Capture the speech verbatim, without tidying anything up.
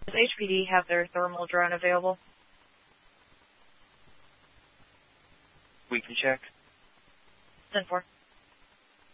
Does H P D have their thermal drone available? We can check. ten four.